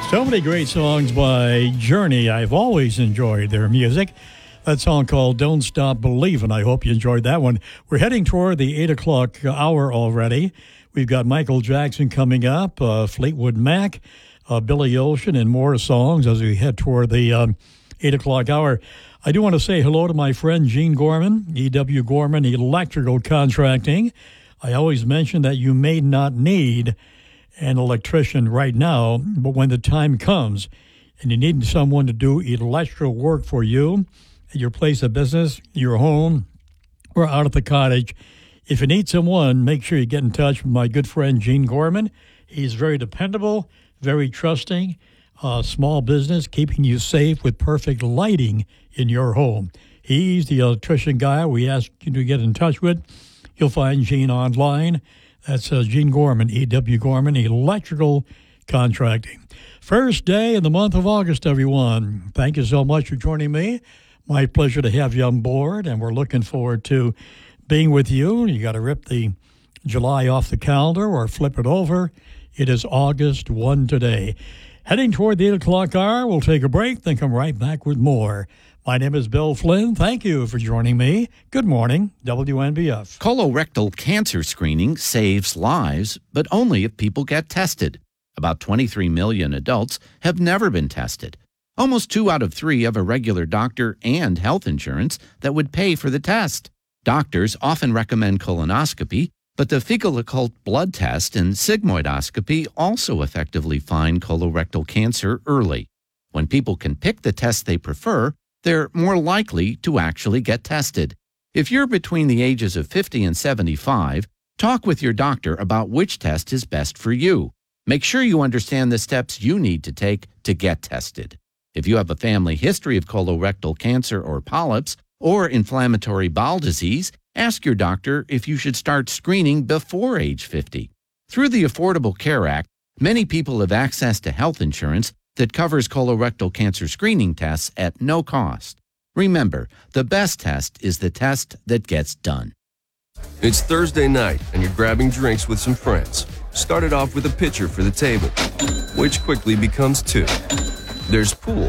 So many great songs by Journey. I've always enjoyed their music. That song called Don't Stop Believin'. I hope you enjoyed that one. We're heading toward the 8 o'clock hour already. We've got Michael Jackson coming up, Fleetwood Mac, Billy Ocean, and more songs as we head toward the 8 o'clock hour. I do want to say hello to my friend Gene Gorman, E.W. Gorman Electrical Contracting. I always mention that you may not need an electrician right now, but when the time comes and you need someone to do electrical work for you at your place of business, your home, or out at the cottage, if you need someone, make sure you get in touch with my good friend Gene Gorman. He's very dependable, very trusting, small business, keeping you safe with perfect lighting in your home. He's the electrician guy we asked you to get in touch with. You'll find Gene online. That's Gene Gorman, E.W. Gorman, Electrical Contracting. First day in the month of August, everyone. Thank you so much for joining me. My pleasure to have you on board, and we're looking forward to being with you. You got to rip the July off the calendar or flip it over. It is August 1 today. Heading toward the 8 o'clock hour, we'll take a break, then come right back with more. My name is Bill Flynn. Thank you for joining me. Good morning, WNBF. Colorectal cancer screening saves lives, but only if people get tested. About 23 million adults have never been tested. Almost 2 out of 3 have a regular doctor and health insurance that would pay for the test. Doctors often recommend colonoscopy, but the fecal occult blood test and sigmoidoscopy also effectively find colorectal cancer early. When people can pick the test they prefer, they're more likely to actually get tested. If you're between the ages of 50 and 75, talk with your doctor about which test is best for you. Make sure you understand the steps you need to take to get tested. If you have a family history of colorectal cancer or polyps or inflammatory bowel disease, ask your doctor if you should start screening before age 50. Through the Affordable Care Act, many people have access to health insurance that covers colorectal cancer screening tests at no cost. Remember, the best test is the test that gets done. It's Thursday night, and you're grabbing drinks with some friends. Started off with a pitcher for the table, which quickly becomes 2. There's pool.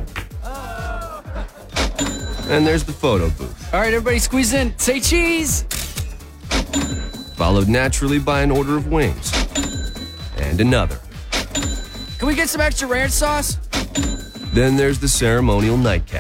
And there's the photo booth. All right, everybody squeeze in. Say cheese. Followed naturally by an order of wings. And another. Can we get some extra ranch sauce? Then there's the ceremonial nightcap.